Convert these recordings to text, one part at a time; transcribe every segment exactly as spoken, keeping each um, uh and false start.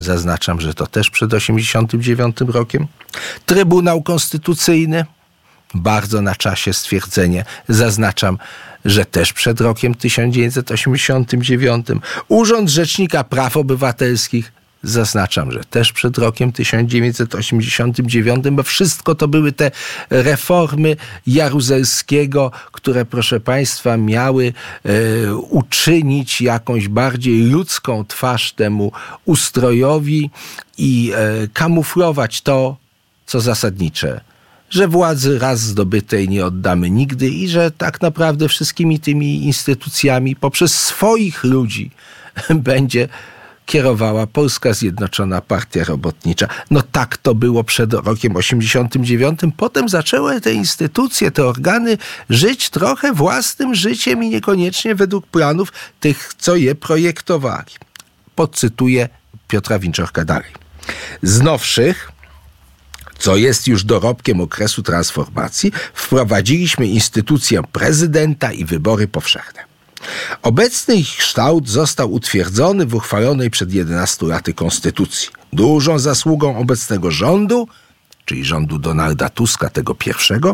Zaznaczam, że to też przed osiemdziesiątym dziewiątym rokiem. Trybunał Konstytucyjny, bardzo na czasie stwierdzenie. Zaznaczam, że też przed rokiem tysiąc dziewięćset osiemdziesiątym dziewiątym. Urząd Rzecznika Praw Obywatelskich. Zaznaczam, że też przed rokiem tysiąc dziewięćset osiemdziesiątym dziewiątym, bo wszystko to były te reformy Jaruzelskiego, które, proszę Państwa, miały e, uczynić jakąś bardziej ludzką twarz temu ustrojowi i e, kamuflować to, co zasadnicze, że władzy raz zdobytej nie oddamy nigdy i że tak naprawdę wszystkimi tymi instytucjami poprzez swoich ludzi będzie kierowała Polska Zjednoczona Partia Robotnicza. No tak to było przed rokiem osiemdziesiątym dziewiątym. Potem zaczęły te instytucje, te organy żyć trochę własnym życiem i niekoniecznie według planów tych, co je projektowali. Podcytuję Piotra Winczorka dalej. Z nowszych, co jest już dorobkiem okresu transformacji, wprowadziliśmy instytucję prezydenta i wybory powszechne. Obecny ich kształt został utwierdzony w uchwalonej przed jedenastu laty konstytucji. Dużą zasługą obecnego rządu, czyli rządu Donalda Tuska, tego pierwszego,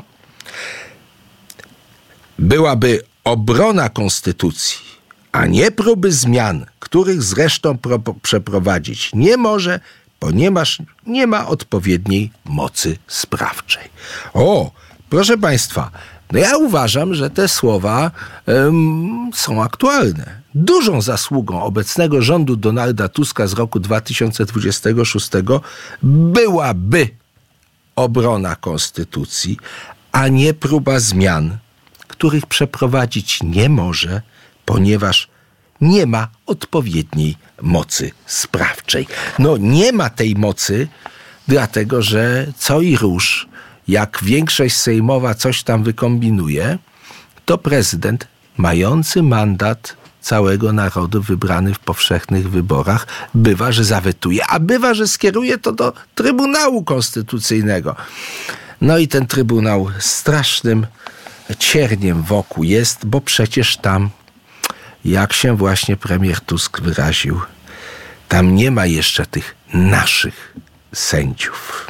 byłaby obrona konstytucji, a nie próby zmian, których zresztą pro- przeprowadzić nie może, ponieważ nie ma odpowiedniej mocy sprawczej. O, proszę Państwa, no ja uważam, że te słowa um, są aktualne. Dużą zasługą obecnego rządu Donalda Tuska z roku dwa tysiące dwudziestego szóstego byłaby obrona konstytucji, a nie próba zmian, których przeprowadzić nie może, ponieważ nie ma odpowiedniej mocy sprawczej. No nie ma tej mocy, dlatego że co i róż, jak większość sejmowa coś tam wykombinuje, to prezydent mający mandat całego narodu wybrany w powszechnych wyborach bywa, że zawetuje, a bywa, że skieruje to do Trybunału Konstytucyjnego. No i ten Trybunał strasznym cierniem wokół jest, bo przecież tam, jak się właśnie premier Tusk wyraził, tam nie ma jeszcze tych naszych sędziów.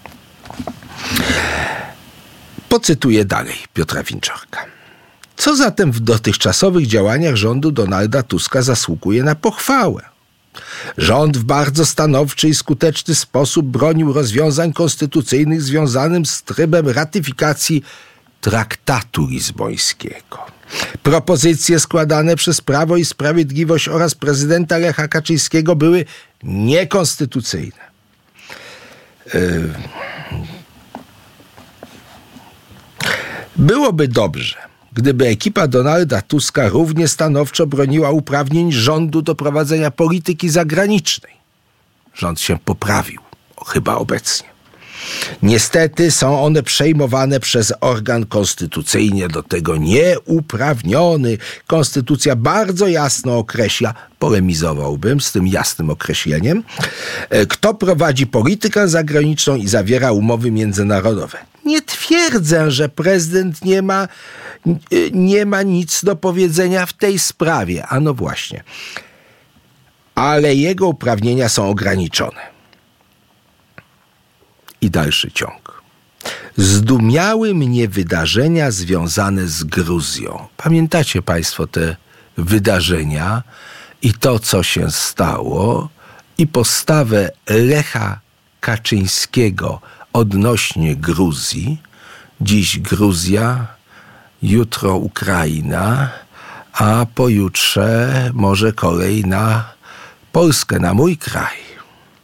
Pocytuję dalej Piotra Winczorka. Co zatem w dotychczasowych działaniach rządu Donalda Tuska zasługuje na pochwałę? Rząd w bardzo stanowczy i skuteczny sposób bronił rozwiązań konstytucyjnych związanych z trybem ratyfikacji traktatu lizbońskiego. Propozycje składane przez Prawo i Sprawiedliwość oraz prezydenta Lecha Kaczyńskiego były niekonstytucyjne. Yy... Byłoby dobrze, gdyby ekipa Donalda Tuska równie stanowczo broniła uprawnień rządu do prowadzenia polityki zagranicznej. Rząd się poprawił, chyba obecnie. Niestety są one przejmowane przez organ konstytucyjnie do tego nieuprawniony. Konstytucja bardzo jasno określa, polemizowałbym z tym jasnym określeniem, kto prowadzi politykę zagraniczną i zawiera umowy międzynarodowe. Nie twierdzę, że prezydent nie ma, nie ma nic do powiedzenia w tej sprawie. A no właśnie. Ale jego uprawnienia są ograniczone. I dalszy ciąg. Zdumiały mnie wydarzenia związane z Gruzją. Pamiętacie Państwo te wydarzenia i to, co się stało, i postawę Lecha Kaczyńskiego odnośnie Gruzji. Dziś Gruzja, jutro Ukraina, a pojutrze może kolej na Polskę, na mój kraj.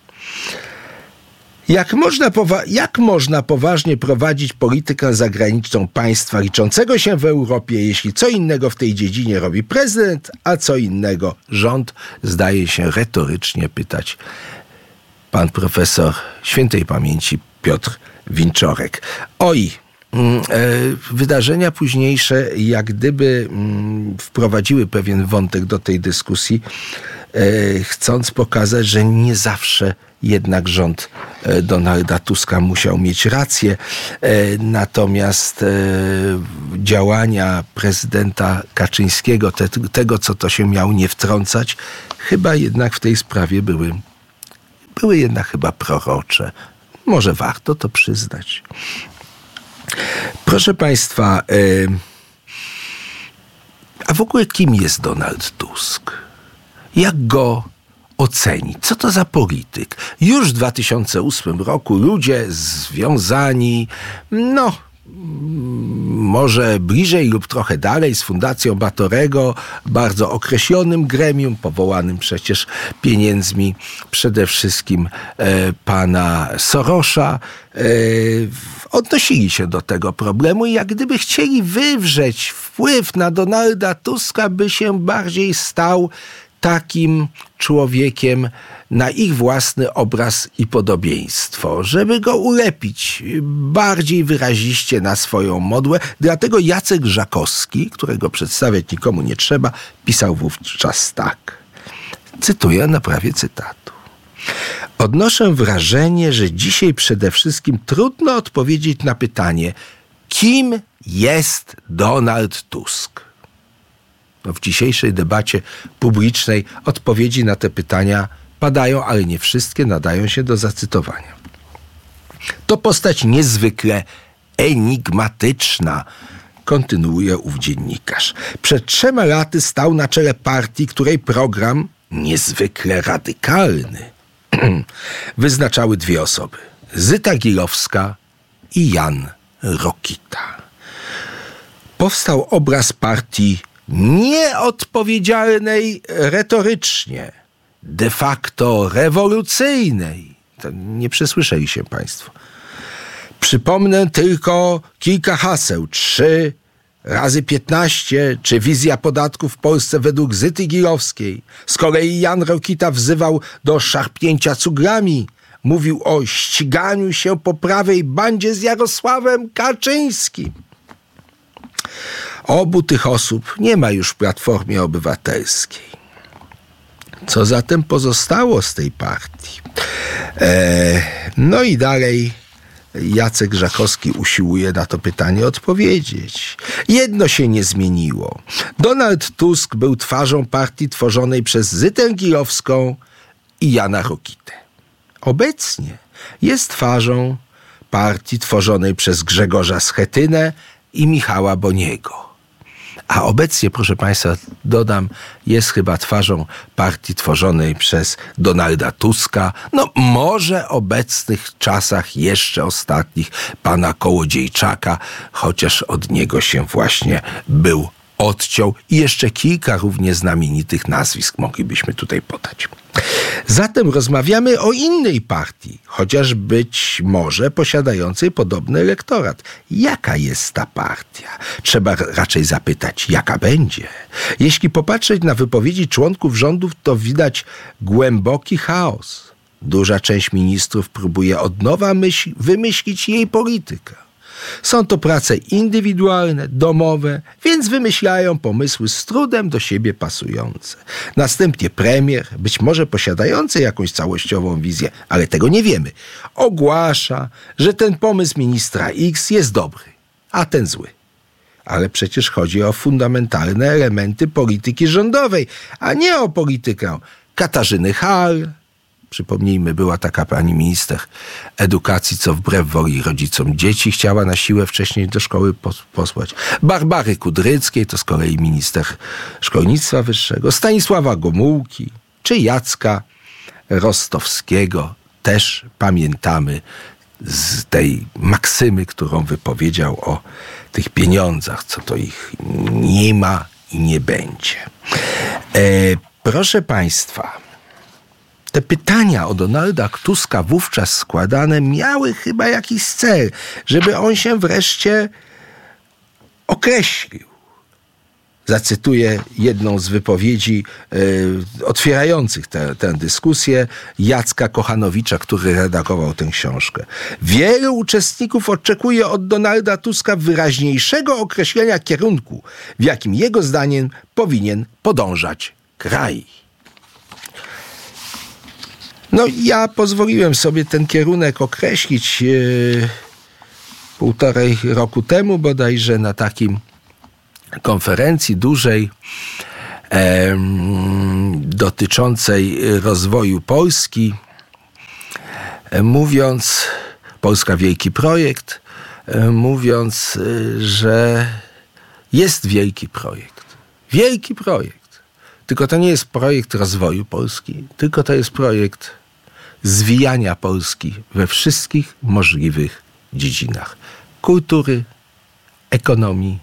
Jak można, powa- jak można poważnie prowadzić politykę zagraniczną państwa liczącego się w Europie, jeśli co innego w tej dziedzinie robi prezydent, a co innego rząd? Zdaje się retorycznie pytać pan profesor świętej pamięci Piotr Winczorek. Oj, wydarzenia późniejsze jak gdyby wprowadziły pewien wątek do tej dyskusji, chcąc pokazać, że nie zawsze jednak rząd Donalda Tuska musiał mieć rację. Natomiast działania prezydenta Kaczyńskiego, te, tego co to się miał nie wtrącać, chyba jednak w tej sprawie były były jednak chyba prorocze. Może warto to przyznać. Proszę Państwa, yy, a w ogóle kim jest Donald Tusk? Jak go ocenić? Co to za polityk? Już w dwa tysiące ósmym roku ludzie związani, no, może bliżej lub trochę dalej z Fundacją Batorego, bardzo określonym gremium, powołanym przecież pieniędzmi przede wszystkim e, pana Sorosza, e, odnosili się do tego problemu i jak gdyby chcieli wywrzeć wpływ na Donalda Tuska, by się bardziej stał takim człowiekiem na ich własny obraz i podobieństwo, żeby go ulepić bardziej wyraziście na swoją modłę. Dlatego Jacek Żakowski, którego przedstawiać nikomu nie trzeba, pisał wówczas tak. Cytuję na prawie cytatu. Odnoszę wrażenie, że dzisiaj przede wszystkim trudno odpowiedzieć na pytanie, kim jest Donald Tusk? No, w dzisiejszej debacie publicznej odpowiedzi na te pytania padają, ale nie wszystkie nadają się do zacytowania. To postać niezwykle enigmatyczna, kontynuuje ów dziennikarz. Przed trzema laty stał na czele partii, której program niezwykle radykalny wyznaczały dwie osoby. Zyta Gilowska i Jan Rokita. Powstał obraz partii nieodpowiedzialnej retorycznie, de facto rewolucyjnej. To nie przesłyszeli się Państwo. Przypomnę tylko kilka haseł. Trzy razy piętnaście, czy wizja podatków w Polsce według Zyty Gilowskiej. Z kolei Jan Rokita wzywał do szarpnięcia cugrami. Mówił o ściganiu się po prawej bandzie z Jarosławem Kaczyńskim. Obu tych osób nie ma już w Platformie Obywatelskiej. Co zatem pozostało z tej partii? Eee, no i dalej Jacek Żakowski usiłuje na to pytanie odpowiedzieć. Jedno się nie zmieniło. Donald Tusk był twarzą partii tworzonej przez Zytę Gilowską i Jana Rokitę. Obecnie jest twarzą partii tworzonej przez Grzegorza Schetynę i Michała Boniego. A obecnie, proszę Państwa, dodam, jest chyba twarzą partii tworzonej przez Donalda Tuska, no może w obecnych czasach jeszcze ostatnich pana Kołodziejczaka, chociaż od niego się właśnie był odciął i jeszcze kilka równie znamienitych nazwisk moglibyśmy tutaj podać. Zatem rozmawiamy o innej partii, chociaż być może posiadającej podobny elektorat. Jaka jest ta partia? Trzeba raczej zapytać, jaka będzie. Jeśli popatrzeć na wypowiedzi członków rządów, to widać głęboki chaos. Duża część ministrów próbuje od nowa myśl, wymyślić jej politykę. Są to prace indywidualne, domowe, więc wymyślają pomysły z trudem do siebie pasujące. Następnie premier, być może posiadający jakąś całościową wizję, ale tego nie wiemy, ogłasza, że ten pomysł ministra X jest dobry, a ten zły. Ale przecież chodzi o fundamentalne elementy polityki rządowej, a nie o politykę Katarzyny Hall. Przypomnijmy, była taka pani minister edukacji, co wbrew woli rodzicom dzieci chciała na siłę wcześniej do szkoły posłać. Barbary Kudryckiej, to z kolei minister szkolnictwa wyższego. Stanisława Gomułki, czy Jacka Rostowskiego. Też pamiętamy z tej maksymy, którą wypowiedział o tych pieniądzach, co to ich nie ma i nie będzie. E, proszę Państwa, te pytania o Donalda Tuska wówczas składane miały chyba jakiś cel, żeby on się wreszcie określił. Zacytuję jedną z wypowiedzi y, otwierających te, tę dyskusję Jacka Kochanowicza, który redagował tę książkę. Wielu uczestników oczekuje od Donalda Tuska wyraźniejszego określenia kierunku, w jakim jego zdaniem powinien podążać kraj. No ja pozwoliłem sobie ten kierunek określić yy, półtorej roku temu bodajże na takim konferencji dużej e, dotyczącej rozwoju Polski. mówiąc, Polska wielki projekt, mówiąc, że jest wielki projekt. Wielki projekt. Tylko to nie jest projekt rozwoju Polski, tylko to jest projekt zwijania Polski we wszystkich możliwych dziedzinach. Kultury, ekonomii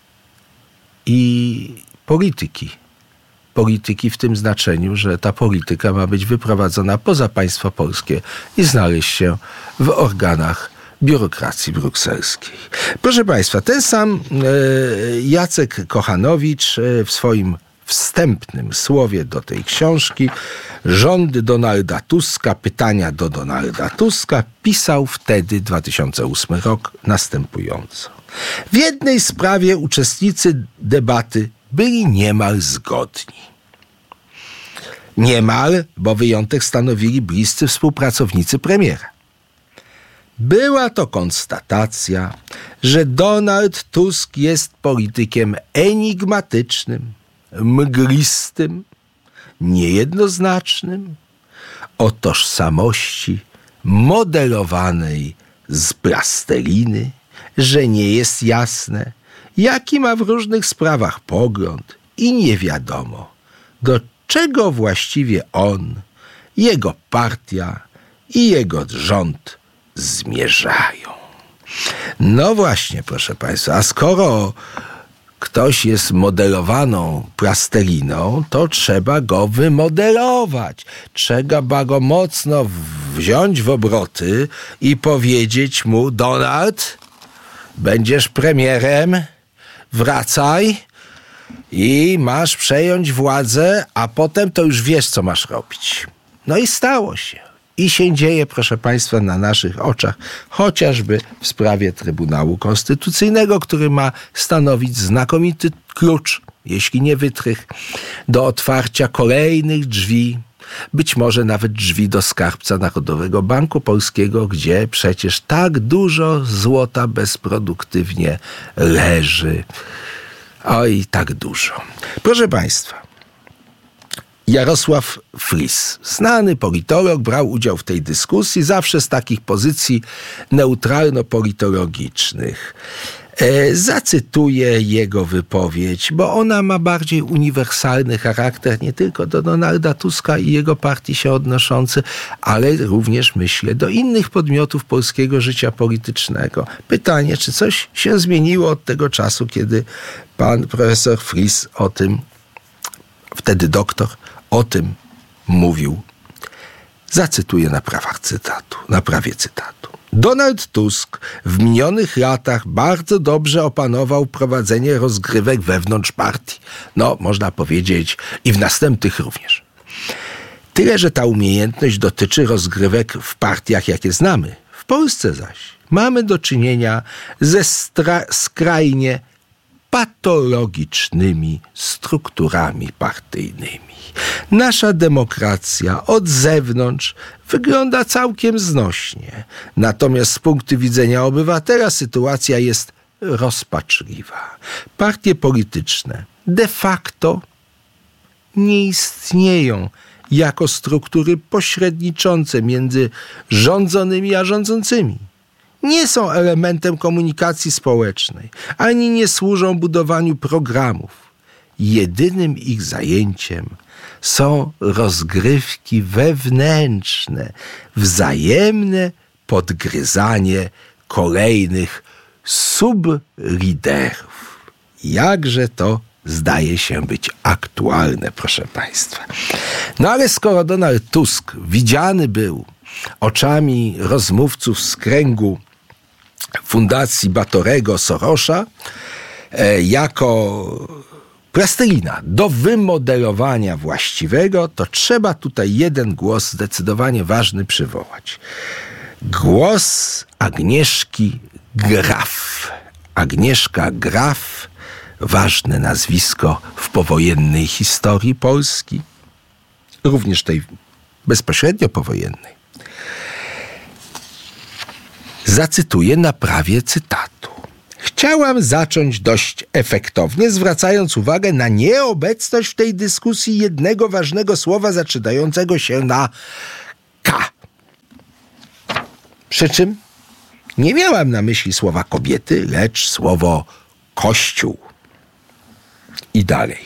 i polityki. Polityki w tym znaczeniu, że ta polityka ma być wyprowadzona poza państwo polskie i znaleźć się w organach biurokracji brukselskiej. Proszę Państwa, ten sam e, Jacek Kochanowicz e, w swoim wstępnym słowie do tej książki Rządy Donalda Tuska, pytania do Donalda Tuska, pisał wtedy, dwa tysiące ósmy rok, następująco. W jednej sprawie uczestnicy debaty byli niemal zgodni. Niemal, bo wyjątek stanowili bliscy współpracownicy premiera. Była to konstatacja, że Donald Tusk jest politykiem enigmatycznym, mglistym, niejednoznacznym, o tożsamości modelowanej z plasteliny, że nie jest jasne, jaki ma w różnych sprawach pogląd i nie wiadomo, do czego właściwie on, jego partia i jego rząd zmierzają. No właśnie, proszę Państwa, a skoro ktoś jest modelowaną plasteliną, to trzeba go wymodelować. Trzeba go mocno wziąć w obroty i powiedzieć mu: Donald, będziesz premierem, wracaj i masz przejąć władzę, a potem to już wiesz, co masz robić. No i stało się. I się dzieje, proszę Państwa, na naszych oczach, chociażby w sprawie Trybunału Konstytucyjnego, który ma stanowić znakomity klucz, jeśli nie wytrych, do otwarcia kolejnych drzwi, być może nawet drzwi do skarbca Narodowego Banku Polskiego, gdzie przecież tak dużo złota bezproduktywnie leży. Oj, tak dużo. Proszę Państwa, Jarosław Flis, znany politolog, brał udział w tej dyskusji, zawsze z takich pozycji neutralno-politologicznych. E, zacytuję jego wypowiedź, bo ona ma bardziej uniwersalny charakter, nie tylko do Donalda Tuska i jego partii się odnoszący, ale również, myślę, do innych podmiotów polskiego życia politycznego. Pytanie, czy coś się zmieniło od tego czasu, kiedy pan profesor Flis o tym, wtedy doktor, o tym mówił. Zacytuję na prawach cytatu, na prawie cytatu. Donald Tusk w minionych latach bardzo dobrze opanował prowadzenie rozgrywek wewnątrz partii. No, można powiedzieć, i w następnych również. Tyle, że ta umiejętność dotyczy rozgrywek w partiach, jakie znamy. W Polsce zaś mamy do czynienia ze stra- skrajnie patologicznymi strukturami partyjnymi. Nasza demokracja od zewnątrz wygląda całkiem znośnie. Natomiast z punktu widzenia obywatela sytuacja jest rozpaczliwa. Partie polityczne de facto nie istnieją jako struktury pośredniczące między rządzonymi a rządzącymi. Nie są elementem komunikacji społecznej, ani nie służą budowaniu programów. Jedynym ich zajęciem są rozgrywki wewnętrzne, wzajemne podgryzanie kolejnych subliderów. Jakże to zdaje się być aktualne, proszę Państwa. No ale skoro Donald Tusk widziany był oczami rozmówców z kręgu Fundacji Batorego Sorosza e, jako plastelina do wymodelowania właściwego, to trzeba tutaj jeden głos zdecydowanie ważny przywołać. Głos Agnieszki Graf. Agnieszka Graf, ważne nazwisko w powojennej historii Polski, również tej bezpośrednio powojennej. Zacytuję na prawie cytatu. Chciałam zacząć dość efektownie, zwracając uwagę na nieobecność w tej dyskusji jednego ważnego słowa zaczynającego się na K. Przy czym nie miałam na myśli słowa kobiety, lecz słowo Kościół. I dalej.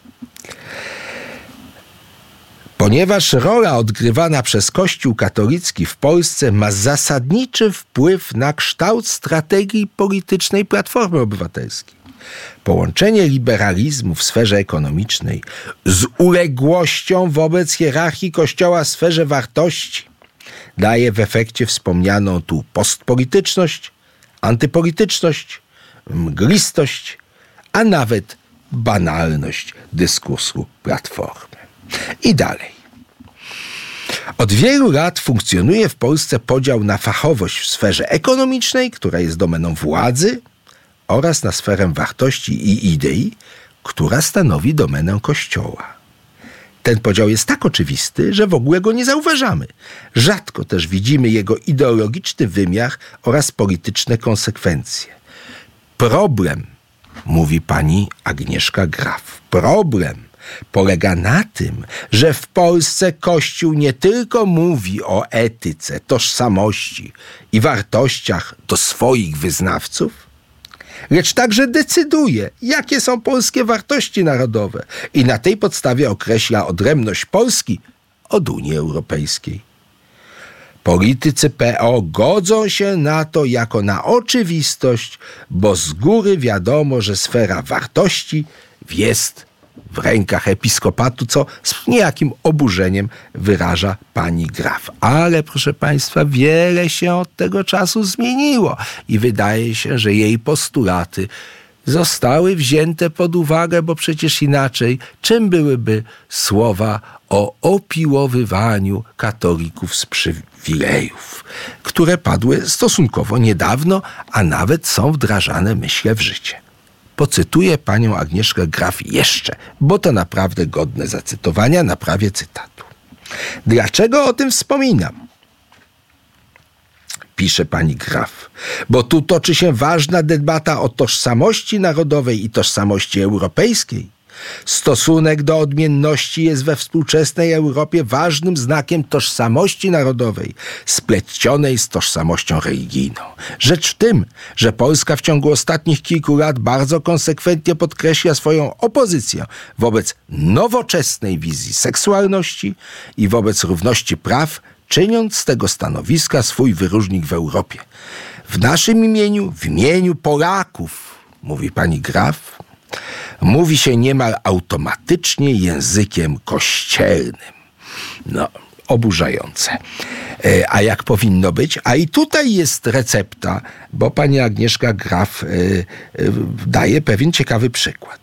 Ponieważ rola odgrywana przez Kościół katolicki w Polsce ma zasadniczy wpływ na kształt strategii politycznej Platformy Obywatelskiej, połączenie liberalizmu w sferze ekonomicznej z uległością wobec hierarchii Kościoła w sferze wartości daje w efekcie wspomnianą tu postpolityczność, antypolityczność, mglistość, a nawet banalność dyskursu Platformy. I dalej. Od wielu lat funkcjonuje w Polsce podział na fachowość w sferze ekonomicznej, która jest domeną władzy, oraz na sferę wartości i idei, która stanowi domenę Kościoła. Ten podział jest tak oczywisty, że w ogóle go nie zauważamy. Rzadko też widzimy jego ideologiczny wymiar oraz polityczne konsekwencje. Problem, mówi pani Agnieszka Graf, problem polega na tym, że w Polsce Kościół nie tylko mówi o etyce, tożsamości i wartościach do swoich wyznawców, lecz także decyduje, jakie są polskie wartości narodowe i na tej podstawie określa odrębność Polski od Unii Europejskiej. Politycy P O godzą się na to jako na oczywistość, bo z góry wiadomo, że sfera wartości jest w rękach episkopatu, co z niejakim oburzeniem wyraża pani Graf. Ale proszę państwa, wiele się od tego czasu zmieniło i wydaje się, że jej postulaty zostały wzięte pod uwagę, bo przecież inaczej czym byłyby słowa o opiłowywaniu katolików z przywilejów, które padły stosunkowo niedawno, a nawet są wdrażane, myślę, w życie. Pocytuję panią Agnieszkę Graf jeszcze, bo to naprawdę godne zacytowania na prawie cytatu. Dlaczego o tym wspominam? Pisze pani Graf, bo tu toczy się ważna debata o tożsamości narodowej i tożsamości europejskiej. Stosunek do odmienności jest we współczesnej Europie ważnym znakiem tożsamości narodowej, splecionej z tożsamością religijną. Rzecz w tym, że Polska w ciągu ostatnich kilku lat bardzo konsekwentnie podkreśla swoją opozycję wobec nowoczesnej wizji seksualności i wobec równości praw, czyniąc z tego stanowiska swój wyróżnik w Europie. W naszym imieniu, w imieniu Polaków, mówi pani Graf, mówi się niemal automatycznie językiem kościelnym. No, oburzające. E, a jak powinno być? A i tutaj jest recepta, bo pani Agnieszka Graf e, e, daje pewien ciekawy przykład.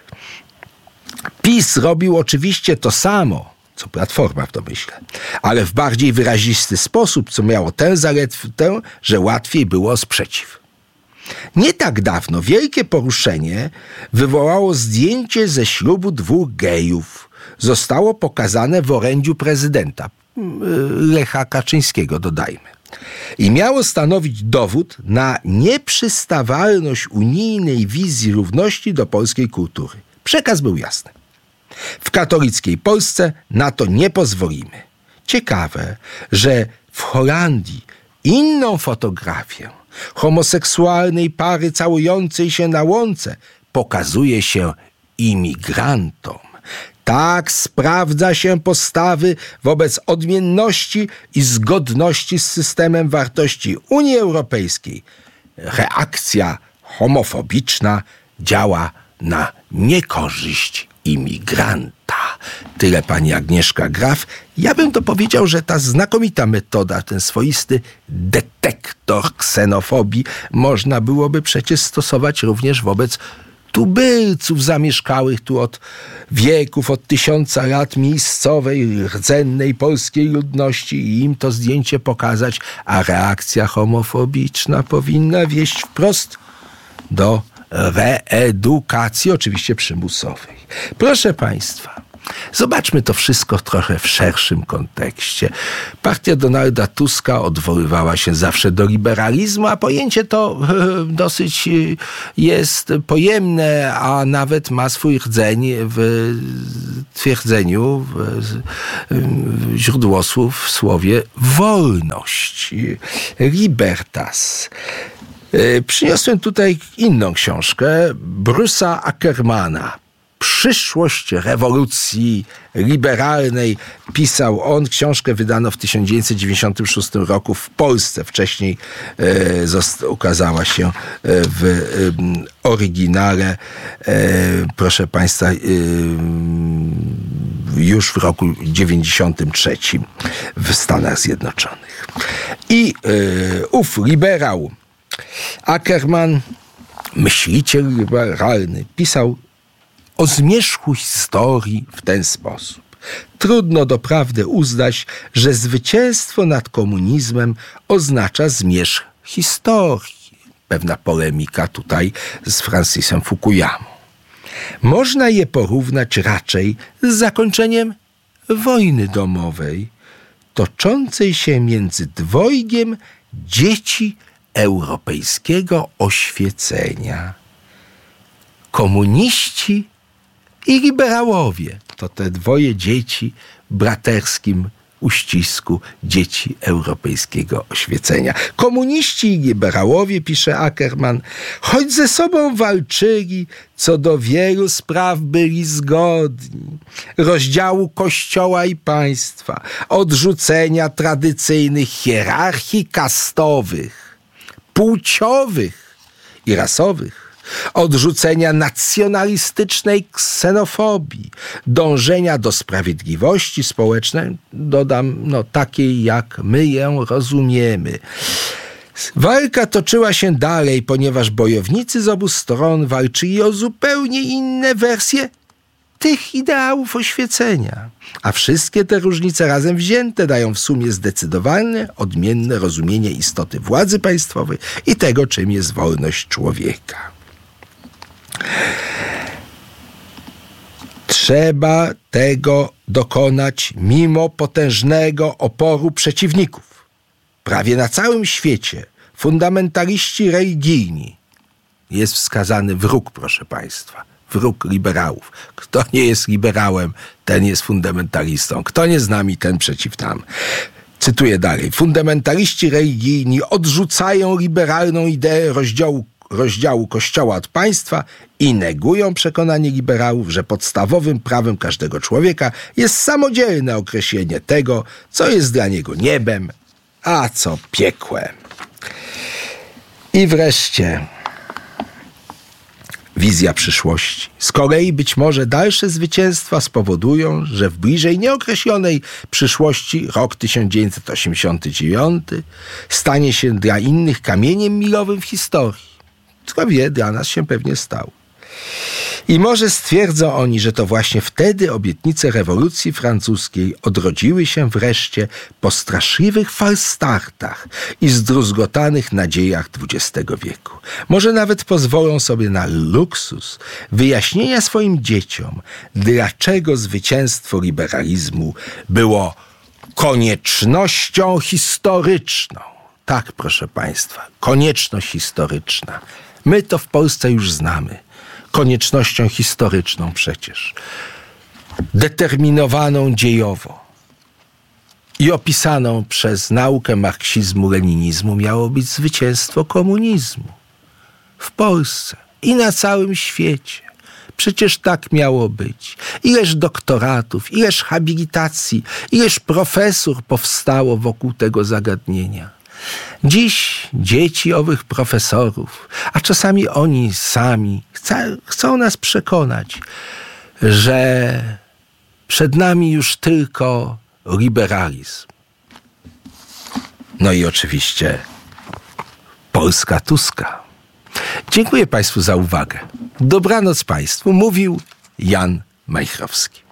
PiS robił oczywiście to samo, co Platforma w domyśle, ale w bardziej wyrazisty sposób, co miało tę zaletę, że łatwiej było o sprzeciw. Nie tak dawno wielkie poruszenie wywołało zdjęcie ze ślubu dwóch gejów. Zostało pokazane w orędziu prezydenta, Lecha Kaczyńskiego, dodajmy. I miało stanowić dowód na nieprzystawalność unijnej wizji równości do polskiej kultury. Przekaz był jasny. W katolickiej Polsce na to nie pozwolimy. Ciekawe, że w Holandii inną fotografię homoseksualnej pary całującej się na łące pokazuje się imigrantom. Tak sprawdza się postawy wobec odmienności i zgodności z systemem wartości Unii Europejskiej. Reakcja homofobiczna działa na niekorzyść imigranta. Tyle pani Agnieszka Graf. Ja bym to powiedział, że ta znakomita metoda, ten swoisty detektor ksenofobii można byłoby przecież stosować również wobec tubylców zamieszkałych tu od wieków, od tysiąca lat miejscowej, rdzennej polskiej ludności i im to zdjęcie pokazać, a reakcja homofobiczna powinna wieść wprost do reedukacji, oczywiście przymusowej. Proszę państwa, Zobaczmy to wszystko trochę w szerszym kontekście. Partia Donalda Tuska odwoływała się zawsze do liberalizmu, a pojęcie to dosyć jest pojemne, a nawet ma swój rdzeń w twierdzeniu, w źródłosłów w słowie wolność. Libertas. Przyniosłem tutaj inną książkę Bruce'a Ackermana. Przyszłość rewolucji liberalnej. Pisał on. Książkę wydano w tysiąc dziewięćset dziewięćdziesiątym szóstym roku w Polsce. Wcześniej e, zosta- ukazała się w e, oryginale, e, proszę Państwa, e, już w roku dziewięćdziesiątym trzecim w Stanach Zjednoczonych. I e, ów liberał Ackerman, myśliciel liberalny, pisał o zmierzchu historii w ten sposób. Trudno doprawdy uznać, że zwycięstwo nad komunizmem oznacza zmierzch historii. Pewna polemika tutaj z Francisem Fukuyamą. Można je porównać raczej z zakończeniem wojny domowej, toczącej się między dwojgiem dzieci europejskiego oświecenia. Komuniści i liberałowie to te dwoje dzieci w braterskim uścisku dzieci europejskiego oświecenia. Komuniści i liberałowie, pisze Ackerman, choć ze sobą walczyli, co do wielu spraw byli zgodni. Rozdziału kościoła i państwa, odrzucenia tradycyjnych hierarchii kastowych, płciowych i rasowych, odrzucenia nacjonalistycznej ksenofobii, dążenia do sprawiedliwości społecznej, dodam, no takiej jak my ją rozumiemy. Walka toczyła się dalej, ponieważ bojownicy z obu stron walczyli o zupełnie inne wersje tych ideałów oświecenia. A wszystkie te różnice razem wzięte dają w sumie zdecydowanie odmienne rozumienie istoty władzy państwowej i tego, czym jest wolność człowieka. Trzeba tego dokonać mimo potężnego oporu przeciwników. Prawie na całym świecie fundamentaliści religijni, jest wskazany wróg, proszę Państwa, wróg liberałów. Kto nie jest liberałem, ten jest fundamentalistą. Kto nie z nami, ten przeciw nam. Cytuję dalej. Fundamentaliści religijni odrzucają liberalną ideę rozdziału rozdziału Kościoła od państwa i negują przekonanie liberałów, że podstawowym prawem każdego człowieka jest samodzielne określenie tego, co jest dla niego niebem, a co piekłem. I wreszcie wizja przyszłości. Z kolei być może dalsze zwycięstwa spowodują, że w bliżej nieokreślonej przyszłości rok tysiąc dziewięćset osiemdziesiąty dziewiąty stanie się dla innych kamieniem milowym w historii. Kto wie, dla nas się pewnie stał. I może stwierdzą oni, że to właśnie wtedy obietnice rewolucji francuskiej odrodziły się wreszcie po straszliwych falstartach i zdruzgotanych nadziejach dwudziestego wieku. Może nawet pozwolą sobie na luksus wyjaśnienia swoim dzieciom, dlaczego zwycięstwo liberalizmu było koniecznością historyczną. Tak, proszę Państwa, konieczność historyczna. My to w Polsce już znamy. Koniecznością historyczną przecież. Determinowaną dziejowo i opisaną przez naukę marksizmu-leninizmu miało być zwycięstwo komunizmu. W Polsce i na całym świecie. Przecież tak miało być. Ileż doktoratów, ileż habilitacji, ileż profesur powstało wokół tego zagadnienia. Dziś dzieci owych profesorów, a czasami oni sami chce, chcą nas przekonać, że przed nami już tylko liberalizm. No i oczywiście Polska Tuska. Dziękuję Państwu za uwagę. Dobranoc Państwu, mówił Jan Majchrowski.